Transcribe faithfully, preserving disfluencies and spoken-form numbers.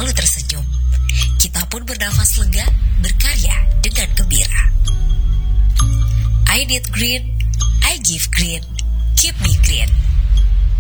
selalu tersenyum. Kita pun bernafas lega, berkarya dengan gembira. I need green, I give green, keep me green.